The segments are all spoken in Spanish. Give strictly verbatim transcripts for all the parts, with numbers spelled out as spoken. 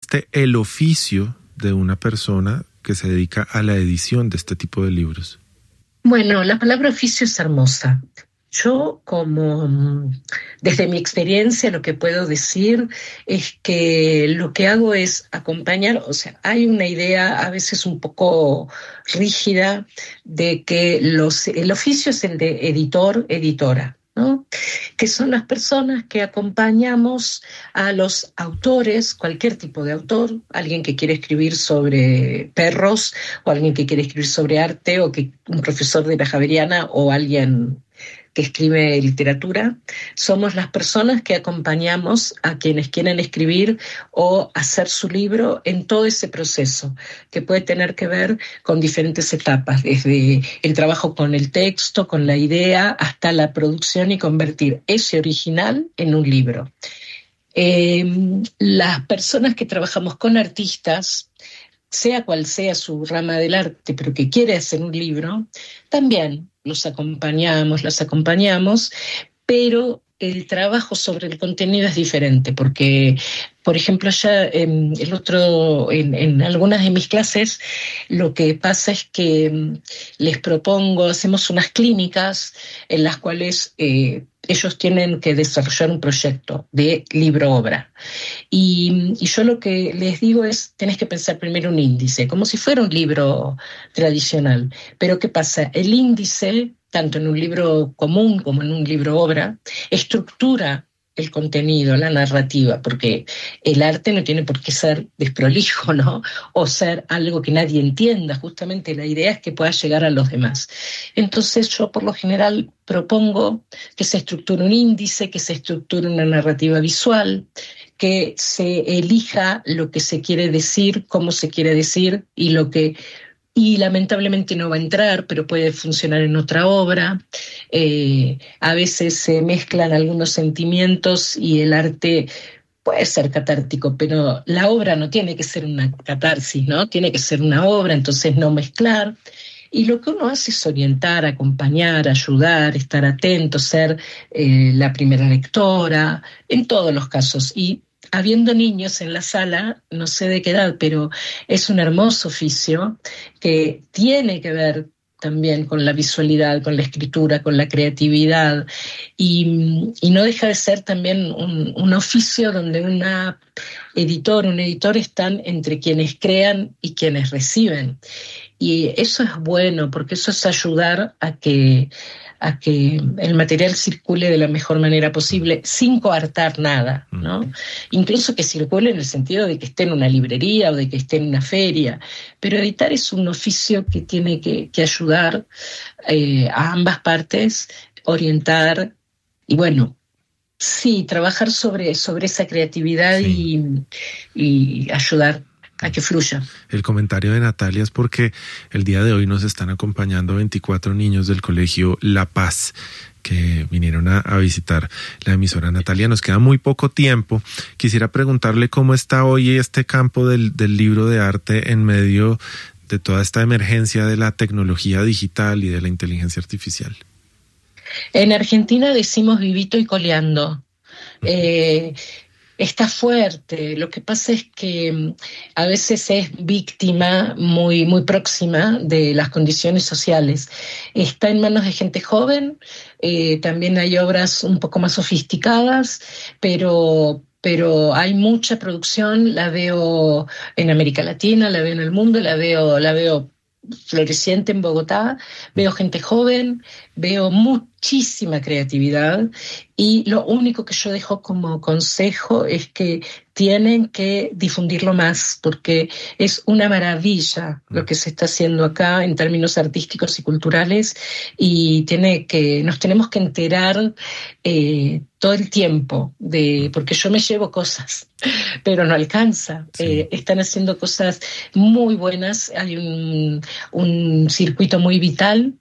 consiste el oficio de una persona que se dedica a la edición de este tipo de libros? Bueno, la palabra oficio es hermosa. Yo, como desde mi experiencia, lo que puedo decir es que lo que hago es acompañar, o sea, hay una idea a veces un poco rígida de que los, el oficio es el de editor, editora, ¿no? Que son las personas que acompañamos a los autores, cualquier tipo de autor, alguien que quiere escribir sobre perros, o alguien que quiere escribir sobre arte, o que un profesor de la Javeriana, o alguien que escribe literatura. Somos las personas que acompañamos a quienes quieren escribir o hacer su libro en todo ese proceso, que puede tener que ver con diferentes etapas, desde el trabajo con el texto, con la idea, hasta la producción y convertir ese original en un libro. Eh, las personas que trabajamos con artistas, sea cual sea su rama del arte, pero que quiere hacer un libro, también los acompañamos, las acompañamos, pero el trabajo sobre el contenido es diferente, porque, por ejemplo, ya en, el otro, en, en algunas de mis clases, lo que pasa es que les propongo, hacemos unas clínicas en las cuales eh, ellos tienen que desarrollar un proyecto de libro-obra. Y, y yo lo que les digo es, tenés que pensar primero un índice, como si fuera un libro tradicional. Pero ¿qué pasa? El índice, tanto en un libro común como en un libro-obra, estructura el contenido, la narrativa, porque el arte no tiene por qué ser desprolijo, ¿no? O ser algo que nadie entienda. Justamente la idea es que pueda llegar a los demás. Entonces yo por lo general propongo que se estructure un índice, que se estructure una narrativa visual, que se elija lo que se quiere decir, cómo se quiere decir y lo que... y lamentablemente no va a entrar, pero puede funcionar en otra obra. Eh, a veces se mezclan algunos sentimientos y el arte puede ser catártico, pero la obra no tiene que ser una catarsis, ¿no? Tiene que ser una obra, entonces no mezclar. Y lo que uno hace es orientar, acompañar, ayudar, estar atento, ser eh, la primera lectora, en todos los casos. Y habiendo niños en la sala, no sé de qué edad, pero es un hermoso oficio que tiene que ver también con la visualidad, con la escritura, con la creatividad, y, y no deja de ser también un, un oficio donde una editor, un editor están entre quienes crean y quienes reciben. Y eso es bueno, porque eso es ayudar a que, a que el material circule de la mejor manera posible, sin coartar nada, ¿no? Incluso que circule en el sentido de que esté en una librería o de que esté en una feria. Pero editar es un oficio que tiene que, que ayudar eh, a ambas partes, orientar y, bueno, sí, trabajar sobre, sobre esa creatividad, sí. y, y ayudar a que fluya. El comentario de Natalia es porque el día de hoy nos están acompañando veinticuatro niños del colegio La Paz que vinieron a, a visitar la emisora. Natalia, nos queda muy poco tiempo. Quisiera preguntarle cómo está hoy este campo del, del libro de arte en medio de toda esta emergencia de la tecnología digital y de la inteligencia artificial. En Argentina decimos vivito y coleando. Uh-huh. Eh, Está fuerte. Lo que pasa es que a veces es víctima muy, muy próxima de las condiciones sociales. Está en manos de gente joven, eh, también hay obras un poco más sofisticadas, pero, pero hay mucha producción. La veo en América Latina, la veo en el mundo, la veo, la veo floreciente en Bogotá, veo gente joven, veo muchísima creatividad, y lo único que yo dejo como consejo es que tienen que difundirlo más, porque es una maravilla lo que se está haciendo acá en términos artísticos y culturales, y tiene que, nos tenemos que enterar eh, todo el tiempo, de, porque yo me llevo cosas, pero no alcanza. Sí. Eh, están haciendo cosas muy buenas, hay un, un circuito muy vital,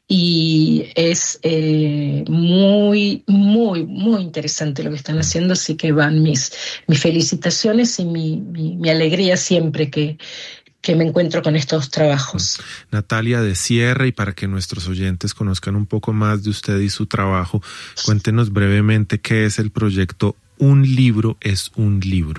y es eh, muy, muy, muy interesante lo que están haciendo, así que van mis, mis felicitaciones y mi, mi, mi alegría siempre que, que me encuentro con estos trabajos. Natalia, de cierre, y para que nuestros oyentes conozcan un poco más de usted y su trabajo, cuéntenos brevemente qué es el proyecto Un Libro es un Libro.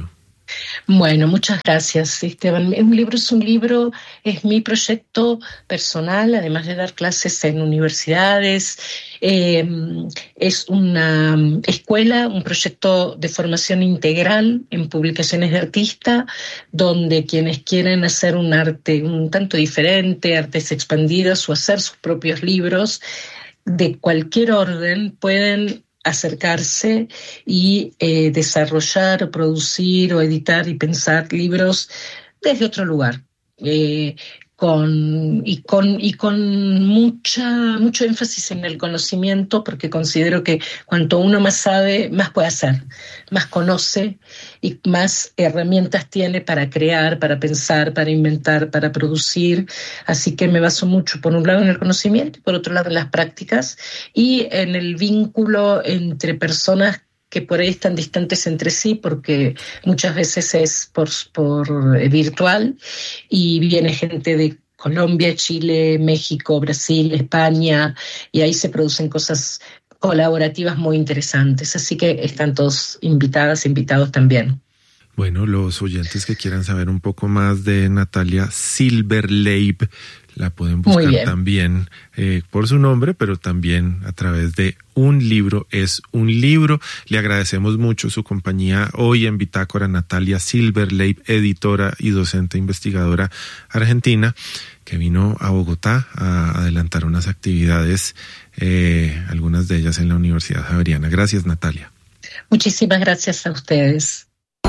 Bueno, muchas gracias, Esteban. Un libro es un libro, es mi proyecto personal, además de dar clases en universidades. Eh, es una escuela, un proyecto de formación integral en publicaciones de artista, donde quienes quieren hacer un arte un tanto diferente, artes expandidas o hacer sus propios libros de cualquier orden, pueden acercarse y eh, desarrollar, o producir, o editar y pensar libros desde otro lugar, eh, con, y con, y con mucha, mucho énfasis en el conocimiento, porque considero que cuanto uno más sabe, más puede hacer, más conoce y más herramientas tiene para crear, para pensar, para inventar, para producir. Así que me baso mucho, por un lado, en el conocimiento y por otro lado en las prácticas y en el vínculo entre personas que por ahí están distantes entre sí, porque muchas veces es por, por eh, virtual, y viene gente de Colombia, Chile, México, Brasil, España, y ahí se producen cosas colaborativas muy interesantes. Así que están todos invitadas, invitados también. Bueno, los oyentes que quieran saber un poco más de Natalia Silberleib, la pueden buscar también eh, por su nombre, pero también a través de Un Libro es un Libro. Le agradecemos mucho su compañía hoy en Bitácora, Natalia Silberleib, editora y docente investigadora argentina, que vino a Bogotá a adelantar unas actividades, eh, algunas de ellas en la Universidad Javeriana. Gracias, Natalia. Muchísimas gracias a ustedes.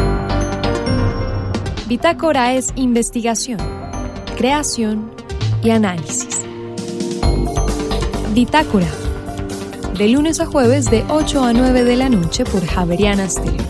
Bitácora es investigación, creación y análisis. Bitácora, de lunes a jueves de ocho a nueve de la noche por Javeriana Estéreo.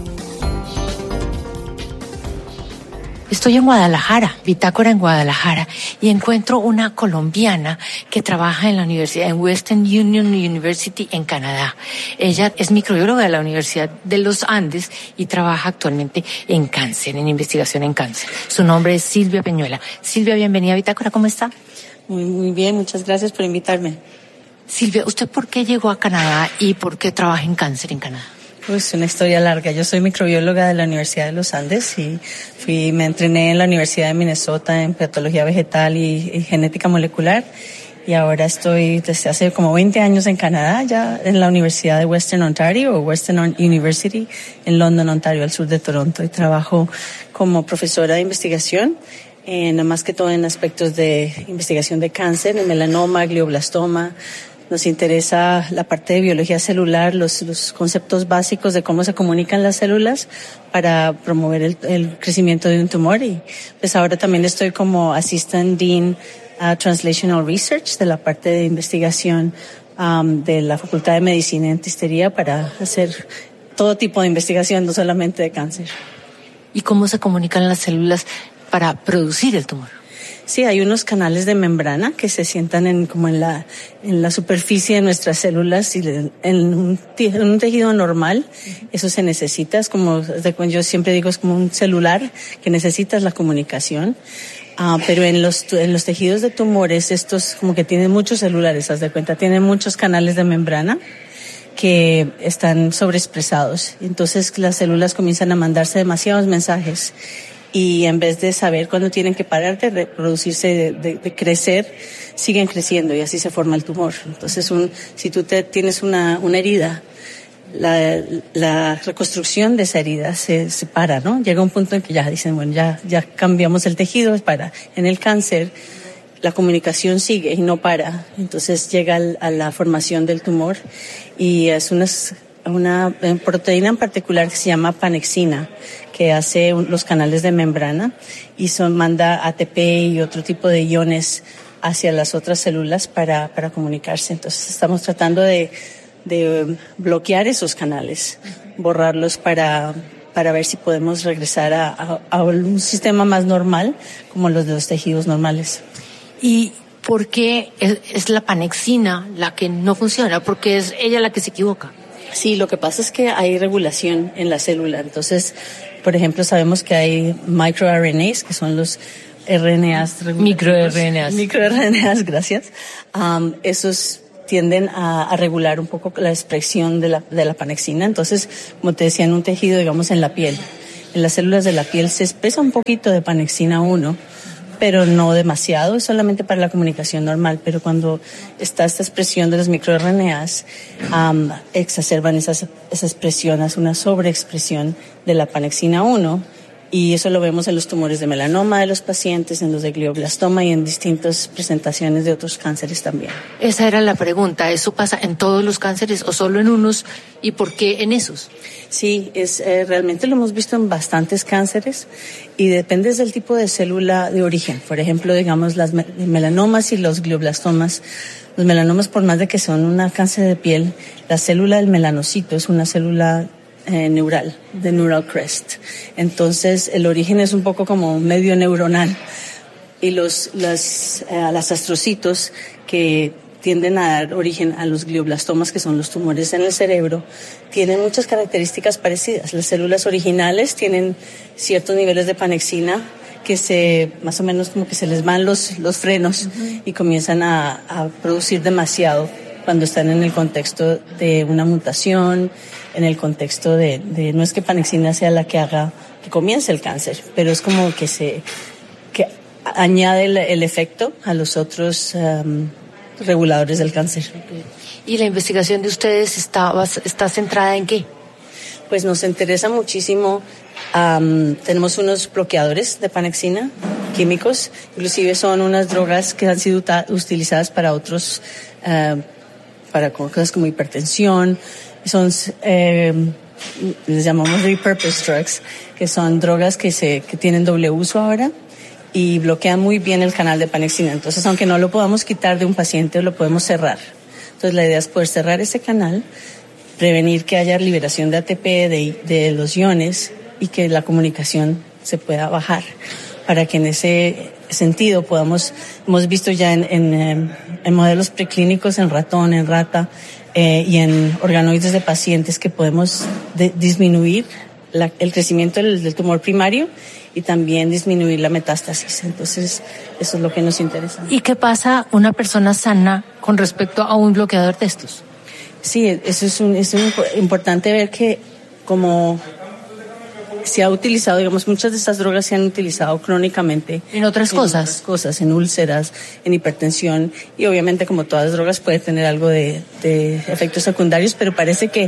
Estoy en Guadalajara, Bitácora en Guadalajara, y encuentro una colombiana que trabaja en la universidad, en Western Union University en Canadá. Ella es microbióloga de la Universidad de los Andes y trabaja actualmente en cáncer, en investigación en cáncer. Su nombre es Silvia Peñuela. Silvia, bienvenida a Bitácora, ¿cómo está? Muy, muy bien, muchas gracias por invitarme. Silvia, ¿usted por qué llegó a Canadá y por qué trabaja en cáncer en Canadá? Pues una historia larga. Yo soy microbióloga de la Universidad de los Andes y fui, me entrené en la Universidad de Minnesota en patología vegetal y, y genética molecular. Y ahora estoy desde hace como veinte años en Canadá, ya en la Universidad de Western Ontario o Western University en London, Ontario, al sur de Toronto. Y trabajo como profesora de investigación, en, más que todo en aspectos de investigación de cáncer, en melanoma, glioblastoma. Nos interesa la parte de biología celular, los, los conceptos básicos de cómo se comunican las células para promover el, el crecimiento de un tumor. Y pues ahora también estoy como Assistant Dean uh, Translational Research de la parte de investigación um, de la Facultad de Medicina y Dentistería para hacer todo tipo de investigación, no solamente de cáncer. ¿Y cómo se comunican las células para producir el tumor? Sí, hay unos canales de membrana que se sientan en como en la en la superficie de nuestras células y en un, en un tejido normal. Eso se necesita, es como yo siempre digo, es como un celular que necesitas la comunicación. Uh, pero en los en los tejidos de tumores estos como que tienen muchos celulares, haz de cuenta, tienen muchos canales de membrana que están sobreexpresados. Entonces las células comienzan a mandarse demasiados mensajes. Y en vez de saber cuándo tienen que parar de reproducirse, de, de, de crecer, siguen creciendo y así se forma el tumor. Entonces, un, si tú te, tienes una, una herida, la, la reconstrucción de esa herida se, se para, ¿no? Llega un punto en que ya dicen, bueno, ya, ya cambiamos el tejido, es para. En el cáncer, la comunicación sigue y no para. Entonces llega al, a la formación del tumor y es una, una proteína en particular que se llama panexina, que hace los canales de membrana y son, manda A T P y otro tipo de iones hacia las otras células para, para comunicarse. Entonces estamos tratando de, de bloquear esos canales, borrarlos para, para ver si podemos regresar a, a, a un sistema más normal, como los de los tejidos normales. ¿Y por qué es, es la panexina la que no funciona? ¿Por qué es ella la que se equivoca? Sí, lo que pasa es que hay regulación en la célula. Entonces, por ejemplo, sabemos que hay microR N As, que son los R N As. MicroR N As. MicroR N As, gracias. Um, esos tienden a, a regular un poco la expresión de la, de la panexina. Entonces, como te decía, en un tejido, digamos, en la piel. en las células de la piel se expresa un poquito de panexina uno, pero no demasiado, es solamente para la comunicación normal. Pero cuando está esta expresión de los microR N As, um, exacerban esas, esa expresión, hace una sobreexpresión de la panexina uno, y eso lo vemos en los tumores de melanoma de los pacientes, en los de glioblastoma y en distintas presentaciones de otros cánceres también. Esa era la pregunta, ¿eso pasa en todos los cánceres o solo en unos? ¿Y por qué en esos? Sí, es, eh, realmente lo hemos visto en bastantes cánceres y depende del tipo de célula de origen. Por ejemplo, digamos, las melanomas y los glioblastomas. Los melanomas, por más de que son un cáncer de piel, la célula del melanocito es una célula Eh, neural, de neural crest. Entonces, el origen es un poco como medio neuronal. Y los, las, eh, las astrocitos que tienden a dar origen a los glioblastomas, que son los tumores en el cerebro, tienen muchas características parecidas. Las células originales tienen ciertos niveles de panexina que se, más o menos como que se les van los, los frenos uh-huh. y comienzan a, a producir demasiado cuando están en el contexto de una mutación, en el contexto de, de no es que panexina sea la que haga que comience el cáncer, pero es como que se que añade el, el efecto a los otros um, reguladores del cáncer. ¿Y la investigación de ustedes está, está centrada en qué? Pues nos interesa muchísimo, um, tenemos unos bloqueadores de panexina químicos, inclusive son unas drogas que han sido uta- utilizadas para otros uh, para cosas como hipertensión, son, eh, les llamamos repurpose drugs, que son drogas que se, que tienen doble uso ahora y bloquean muy bien el canal de panexina. Entonces, aunque no lo podamos quitar de un paciente, lo podemos cerrar. Entonces, la idea es poder cerrar ese canal, prevenir que haya liberación de A T P, de, de los iones y que la comunicación se pueda bajar, para que en ese sentido podamos, hemos visto ya en, en, en modelos preclínicos, en ratón, en rata eh, y en organoides de pacientes, que podemos de, disminuir la, el crecimiento del, del tumor primario y también disminuir la metástasis. Entonces, eso es lo que nos interesa. ¿Y qué pasa una persona sana con respecto a un bloqueador de estos? Sí, eso es, un, es un, importante ver que como se ha utilizado, digamos, muchas de estas drogas se han utilizado crónicamente. ¿En otras en cosas? otras cosas, en úlceras, en hipertensión, y obviamente, como todas las drogas, puede tener algo de, de efectos secundarios, pero parece que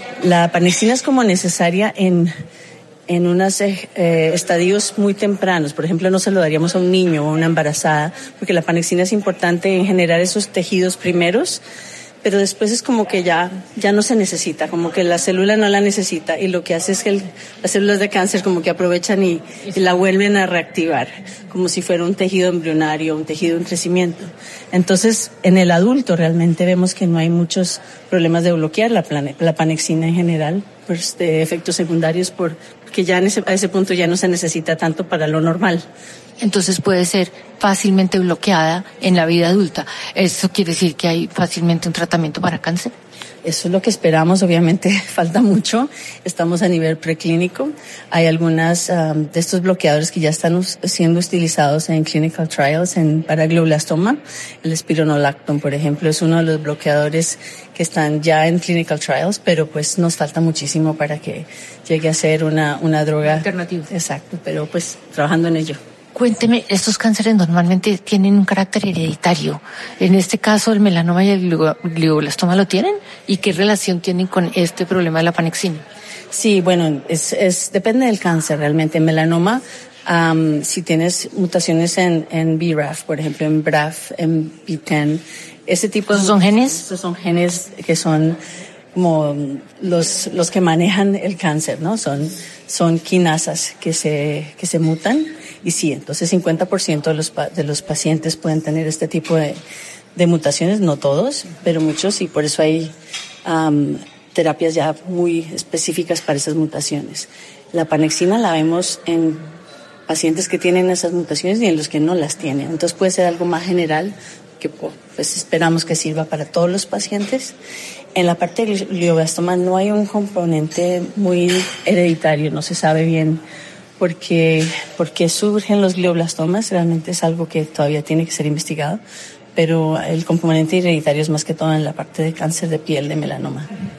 la panexina es como necesaria en, en unos eh, estadios muy tempranos. Por ejemplo, no se lo daríamos a un niño o a una embarazada, porque la panexina es importante en generar esos tejidos primeros, pero después es como que ya, ya no se necesita, como que la célula no la necesita, y lo que hace es que el, las células de cáncer como que aprovechan y, y la vuelven a reactivar, como si fuera un tejido embrionario, un tejido en crecimiento. Entonces, en el adulto realmente vemos que no hay muchos problemas de bloquear la, plane, la panexina en general, pues de efectos secundarios, por, porque ya en ese, a ese punto ya no se necesita tanto para lo normal. Entonces puede ser fácilmente bloqueada en la vida adulta. ¿Eso quiere decir que hay fácilmente un tratamiento para cáncer? Eso es lo que esperamos, obviamente falta mucho. Estamos a nivel preclínico. Hay algunas um, de estos bloqueadores que ya están us- siendo utilizados en clinical trials en, para glioblastoma. El spironolactone, por ejemplo, es uno de los bloqueadores que están ya en clinical trials, pero pues nos falta muchísimo para que llegue a ser una, una droga alternativa. Exacto, pero pues trabajando en ello. Cuénteme, estos cánceres normalmente tienen un carácter hereditario. En este caso, el melanoma y el glioblastoma lo tienen. ¿Y qué relación tienen con este problema de la panexina? Sí, bueno, es, es depende del cáncer realmente. En melanoma, um, si tienes mutaciones en, en B R A F, por ejemplo, en B R A F, en B diez, ese tipo de... ¿Esos son genes? Esos son genes que son como los, los que manejan el cáncer, ¿no? Son, son quinasas que se, que se mutan. Y sí, entonces cincuenta por ciento de los, de los pacientes pueden tener este tipo de, de mutaciones, no todos, pero muchos, y por eso hay um, terapias ya muy específicas para esas mutaciones. La panexina la vemos en pacientes que tienen esas mutaciones y en los que no las tienen. Entonces puede ser algo más general que pues esperamos que sirva para todos los pacientes. En la parte del glioblastoma no hay un componente muy hereditario, no se sabe bien porque, porque surgen los glioblastomas, realmente es algo que todavía tiene que ser investigado, pero el componente hereditario es más que todo en la parte de cáncer de piel, de melanoma.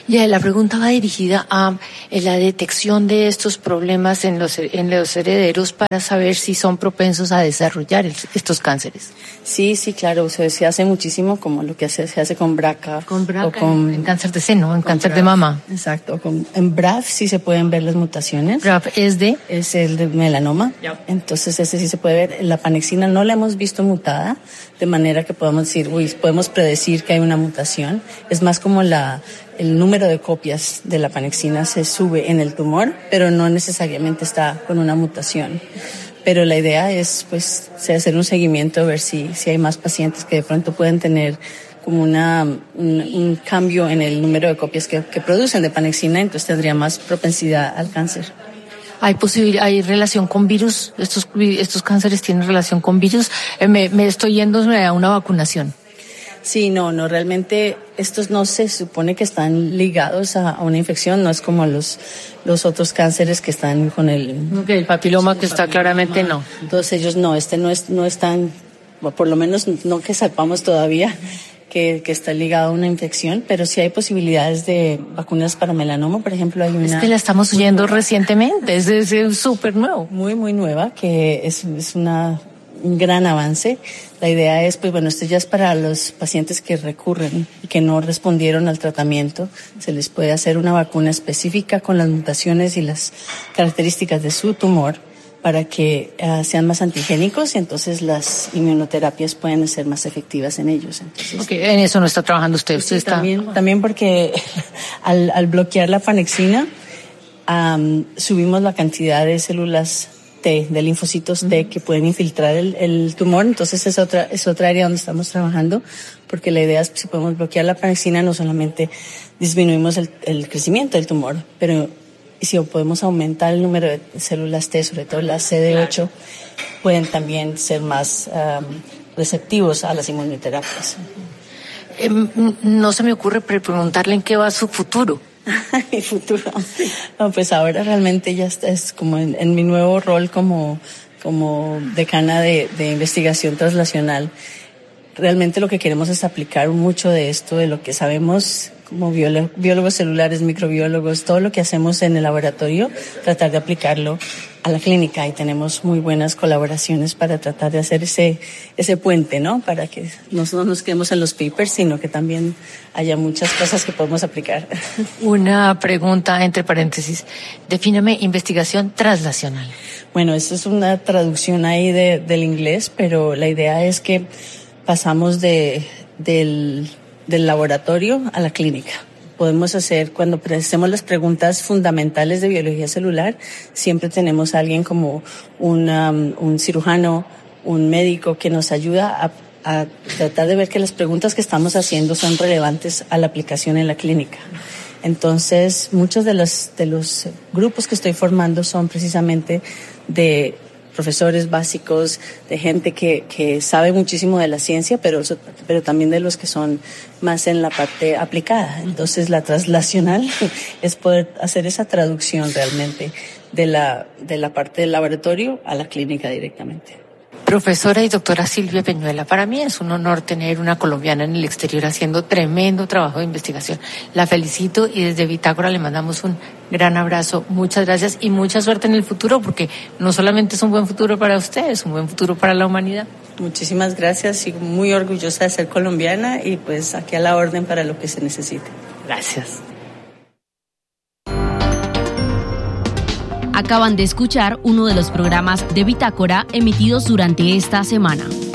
Ya, la pregunta va dirigida a la detección de estos problemas en los en los herederos para saber si son propensos a desarrollar el, estos cánceres. Sí, sí, claro, se, se hace muchísimo, como lo que hace, se hace con B R C A. Con B R C A, o con, en cáncer de seno, en cáncer B R A F de mama. Exacto, con, en B R A F sí se pueden ver las mutaciones. B R A F es de... Es el de melanoma, yep. Entonces ese sí se puede ver. La panexina no la hemos visto mutada, de manera que podemos decir, uy, podemos predecir que hay una mutación. Es más como la... el número de copias de la panexina se sube en el tumor, pero no necesariamente está con una mutación. Pero la idea es, pues, hacer un seguimiento, ver si, si hay más pacientes que de pronto pueden tener como una, un, un cambio en el número de copias que, que producen de panexina, entonces tendría más propensidad al cáncer. ¿Hay posibilidad, hay relación con virus? ¿Estos, estos cánceres tienen relación con virus? Eh, me, me estoy yendo a una vacunación. Sí, no, no, realmente estos no se supone que están ligados a, a una infección, no es como los los otros cánceres que están con el... Okay, el papiloma que está claramente no. Todos ellos no, este no es no están, por lo menos no que sepamos todavía que, que está ligado a una infección, pero sí hay posibilidades de vacunas para melanoma, por ejemplo, hay una... Es que la estamos oyendo recientemente, es súper nuevo. Muy, muy nueva, que es, es una... un gran avance. La idea es, pues bueno, esto ya es para los pacientes que recurren y que no respondieron al tratamiento. Se les puede hacer una vacuna específica con las mutaciones y las características de su tumor para que uh, sean más antigénicos y entonces las inmunoterapias pueden ser más efectivas en ellos. Entonces, okay, en eso no está trabajando usted. Usted sí, está... También, también porque al, al bloquear la panexina um, subimos la cantidad de células T, de linfocitos T que pueden infiltrar el, el tumor, entonces es otra es otra área donde estamos trabajando, porque la idea es que si podemos bloquear la panexina no solamente disminuimos el, el crecimiento del tumor, pero si podemos aumentar el número de células T, sobre todo las C D ocho, pueden también ser más um, receptivos a las inmunoterapias. Eh, no se me ocurre preguntarle en qué va su futuro. Mi futuro. No, pues ahora realmente ya está, es como en, en mi nuevo rol como, como decana de, de investigación translacional. Realmente lo que queremos es aplicar mucho de esto, de lo que sabemos como biólogos, biólogos celulares, microbiólogos, todo lo que hacemos en el laboratorio, tratar de aplicarlo a la clínica, y tenemos muy buenas colaboraciones para tratar de hacer ese ese puente, ¿no? Para que no solo nos quedemos en los papers, sino que también haya muchas cosas que podemos aplicar. Una pregunta entre paréntesis. Defíname investigación translacional. Bueno, eso es una traducción ahí de, del inglés, pero la idea es que pasamos de del del laboratorio a la clínica. Podemos hacer, cuando hacemos las preguntas fundamentales de biología celular, siempre tenemos a alguien como un, um, un cirujano, un médico que nos ayuda a, a tratar de ver que las preguntas que estamos haciendo son relevantes a la aplicación en la clínica. Entonces, muchos de los, de los grupos que estoy formando son precisamente de profesores básicos, de gente que, que sabe muchísimo de la ciencia, pero, pero también de los que son más en la parte aplicada. Entonces, la translacional es poder hacer esa traducción realmente de la, de la parte del laboratorio a la clínica directamente. Profesora y doctora Silvia Peñuela, para mí es un honor tener una colombiana en el exterior haciendo tremendo trabajo de investigación. La felicito y desde Bitácora le mandamos un gran abrazo. Muchas gracias y mucha suerte en el futuro, porque no solamente es un buen futuro para usted, es un buen futuro para la humanidad. Muchísimas gracias, sigo muy orgullosa de ser colombiana y pues aquí a la orden para lo que se necesite. Gracias. Acaban de escuchar uno de los programas de Bitácora emitidos durante esta semana.